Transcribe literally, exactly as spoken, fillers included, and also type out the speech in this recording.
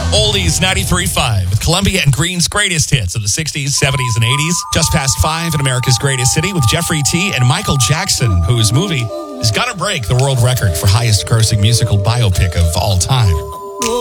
Oldies ninety-three point five with Columbia and Green's greatest hits of the sixties, seventies, and eighties. Just past five in America's Greatest City with Jeffrey T. and Michael Jackson, whose movie is going to break the world record for highest grossing musical biopic of all time.